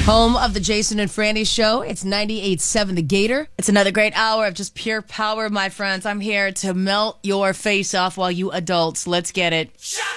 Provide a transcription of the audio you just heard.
Home of the Jason and Franny Show. It's 98.7 The Gator. It's another great hour of just pure power, my friends. I'm here to melt your face off while you adults. Let's get it. Shut